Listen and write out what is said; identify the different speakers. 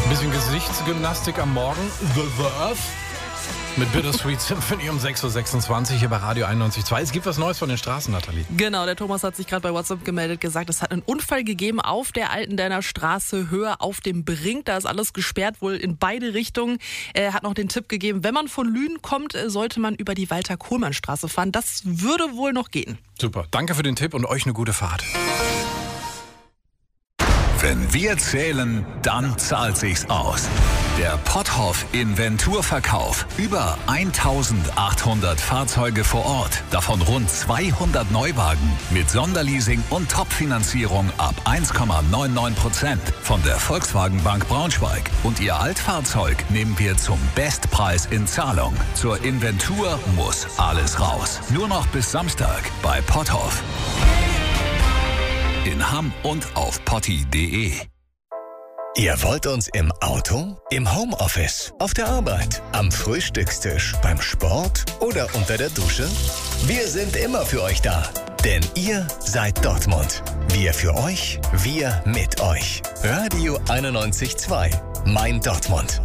Speaker 1: Ein bisschen Gesichtsgymnastik am Morgen. The Verve mit Bittersweet Symphony um 6.26 Uhr hier bei Radio 91.2. Es gibt was Neues von den Straßen, Nathalie.
Speaker 2: Genau, der Thomas hat sich gerade bei WhatsApp gemeldet, gesagt, es hat einen Unfall gegeben auf der Altendenner Straße, Höhe auf dem Brink. Da ist alles gesperrt, wohl in beide Richtungen. Er hat noch den Tipp gegeben, wenn man von Lünen kommt, sollte man über die Walter-Kohlmann-Straße fahren. Das würde wohl noch gehen.
Speaker 1: Super, danke für den Tipp und euch eine gute Fahrt.
Speaker 3: Wenn wir zählen, dann zahlt sich's aus. Der Potthoff Inventurverkauf. Über 1800 Fahrzeuge vor Ort. Davon rund 200 Neuwagen. Mit Sonderleasing und Topfinanzierung ab 1,99% von der Volkswagen Bank Braunschweig. Und Ihr Altfahrzeug nehmen wir zum Bestpreis in Zahlung. Zur Inventur muss alles raus. Nur noch bis Samstag bei Potthoff. In Hamm und auf potti.de.
Speaker 4: Ihr wollt uns im Auto, im Homeoffice, auf der Arbeit, am Frühstückstisch, beim Sport oder unter der Dusche? Wir sind immer für euch da, denn ihr seid Dortmund. Wir für euch, wir mit euch. Radio 91.2, mein Dortmund.